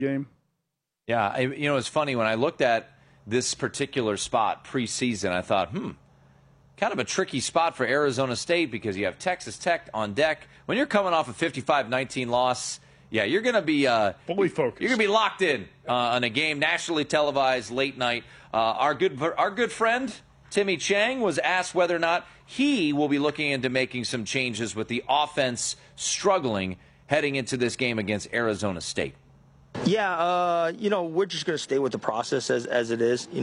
game. Yeah, it's funny. When I looked at this particular spot preseason, I thought, kind of a tricky spot for Arizona State because you have Texas Tech on deck. When you're coming off a 55-19 loss, yeah, you're going to be fully focused. You're going to be locked in on a game, nationally televised, late night. Our good friend Timmy Chang was asked whether or not he will be looking into making some changes with the offense struggling heading into this game against Arizona State. Yeah, we're just going to stay with the process as it is.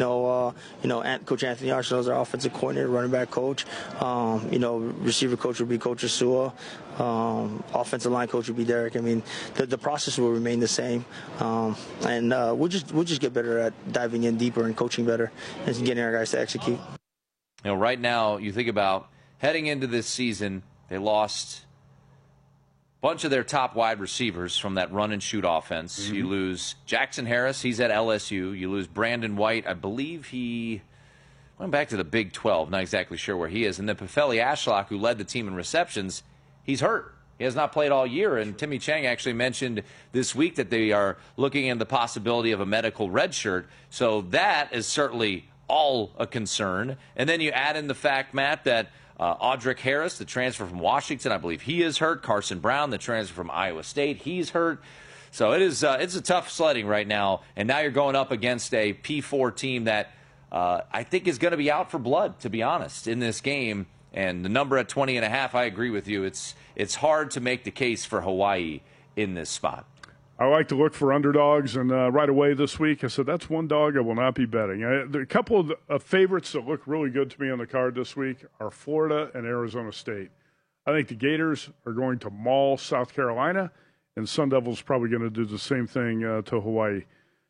Coach Anthony Arsenault is our offensive coordinator, running back coach. Receiver coach will be Coach Asua. Offensive line coach will be Derek. I mean, the process will remain the same. And we'll just get better at diving in deeper and coaching better and getting our guys to execute. Right now, you think about heading into this season, they lost bunch of their top wide receivers from that run-and-shoot offense. Mm-hmm. You lose Jackson Harris. He's at LSU. You lose Brandon White. I believe he went back to the Big 12. Not exactly sure where he is. And then Pefeli Ashlock, who led the team in receptions, he's hurt. He has not played all year. And Timmy Chang actually mentioned this week that they are looking into the possibility of a medical redshirt. So that is certainly all a concern. And then you add in the fact, Matt, that Audric Harris, the transfer from Washington, I believe he is hurt. Carson Brown, the transfer from Iowa State, he's hurt. So it's a tough sledding right now. And now you're going up against a P4 team that I think is going to be out for blood, to be honest, in this game. And the number at 20.5, I agree with you. It's hard to make the case for Hawaii in this spot. I like to look for underdogs, and right away this week I said that's one dog I will not be betting. There are a couple of favorites that look really good to me on the card this week are Florida and Arizona State. I think the Gators are going to maul South Carolina, and Sun Devils probably going to do the same thing to Hawaii.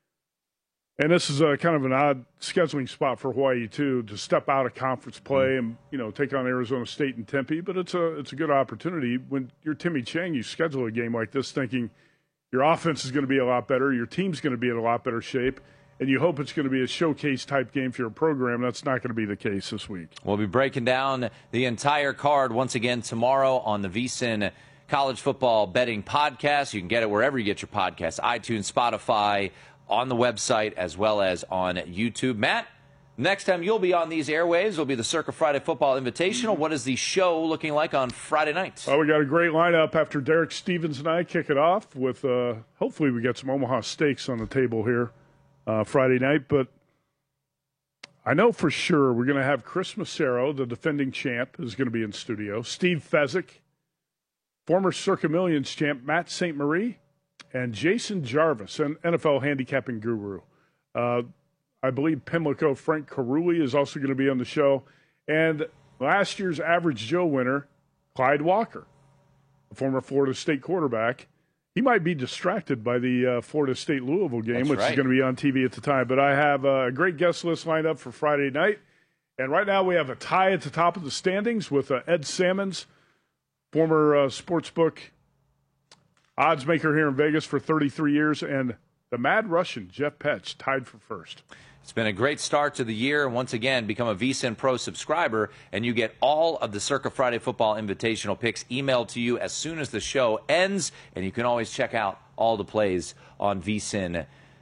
And this is kind of an odd scheduling spot for Hawaii, too, to step out of conference play and, take on Arizona State and Tempe. But it's a good opportunity. When you're Timmy Chang, you schedule a game like this thinking your offense is going to be a lot better, your team's going to be in a lot better shape, and you hope it's going to be a showcase-type game for your program. That's not going to be the case this week. We'll be breaking down the entire card once again tomorrow on the VSiN College Football Betting Podcast. You can get it wherever you get your podcasts, iTunes, Spotify, on the website, as well as on YouTube. Matt, next time you'll be on these airwaves will be the Circa Friday Football Invitational. What is the show looking like on Friday night? We got a great lineup after Derek Stevens and I kick it off with, hopefully we get some Omaha steaks on the table here Friday night. But I know for sure we're going to have Chris Massaro, the defending champ, is going to be in studio. Steve Fezzik, former Circa Millions champ Matt St. Marie, and Jason Jarvis, an NFL handicapping guru. I believe Pimlico Frank Caruli is also going to be on the show. And last year's Average Joe winner, Clyde Walker, the former Florida State quarterback. He might be distracted by the Florida State-Louisville game, That's which right. is going to be on TV at the time. But I have a great guest list lined up for Friday night. And right now we have a tie at the top of the standings with Ed Salmons, former sportsbook odds maker here in Vegas for 33 years, and the Mad Russian, Jeff Petch, tied for first. It's been a great start to the year. And once again, become a VSiN Pro subscriber, and you get all of the Circa Friday Football Invitational picks emailed to you as soon as the show ends. And you can always check out all the plays on vsin.com.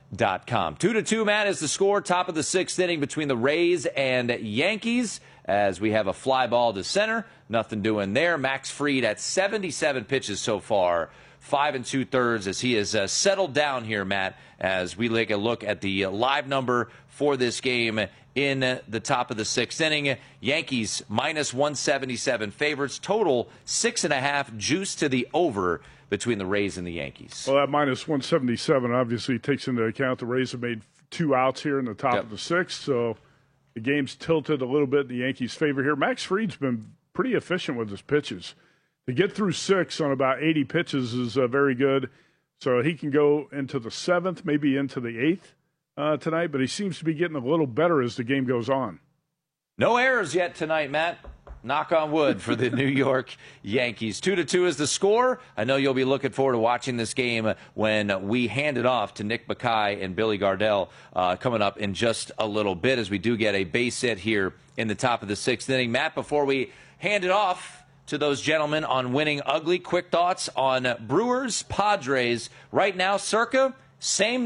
2-2, Matt, is the score. Top of the sixth inning between the Rays and Yankees as we have a fly ball to center. Nothing doing there. Max Fried at 77 pitches so far. 5 2/3 as he has settled down here, Matt, as we take a look at the live number for this game in the top of the sixth inning. Yankees minus 177 favorites, total 6.5, juice to the over between the Rays and the Yankees. Well, that minus 177 obviously takes into account the Rays have made 2 outs here in the top of the sixth, so the game's tilted a little bit in the Yankees' favor here. Max Fried's been pretty efficient with his pitches. To get through 6 on about 80 pitches is very good. So he can go into the 7th, maybe into the 8th tonight, but he seems to be getting a little better as the game goes on. No errors yet tonight, Matt. Knock on wood for the New York Yankees. 2-2 is the score. I know you'll be looking forward to watching this game when we hand it off to Nick Mackay and Billy Gardell coming up in just a little bit as we do get a base hit here in the top of the sixth inning. Matt, before we hand it off to those gentlemen on winning ugly, quick thoughts on Brewers, Padres. Right now, Circa Same